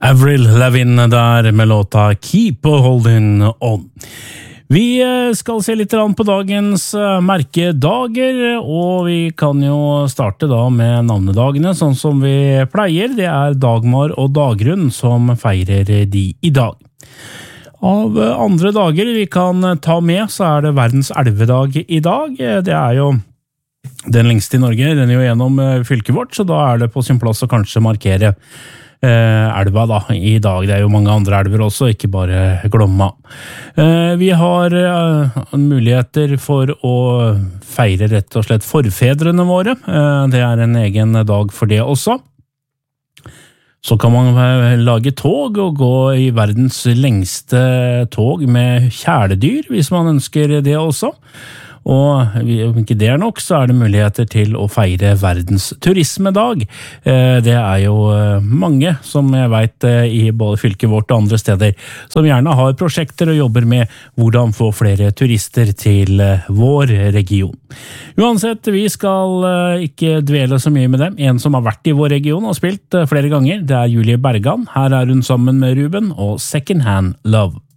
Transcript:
Avril Lavigne der med låta Keep Holding On. Vi skal se litt på dagens merkedager, og vi kan jo starte da med navnedagene, sånn som vi pleier. Det er Dagmar og Dagrun som feirer de i dag. Av andre dager vi kan ta med, så er det verdens elvedag i dag. Det er jo den lengste i Norge, den er jo gjennom fylket vårt, så da er det på sin plass å kanskje markere elva da i dag. Det er jo mange andre elver også, ikke bare Glomma. Vi har muligheter for å feire rett og slett forfedrene våre. Det er en egen dag for det også. Så kan man lage tog og gå i verdens lengste tog med kjæledyr, hvis man ønsker det også. Og om ikke det er nok, så er det muligheter til å feire verdens turismedag. Det er jo mange, som jeg vet i både fylket vårt og andre steder, som gjerne har prosjekter og jobber med hvordan få flere turister til vår region. Uansett, vi skal ikke dvele så mye med dem. En som har vært i vår region og spilt flere ganger, det er Julie Bergan. Her er hun sammen med Ruben og Second Hand Love.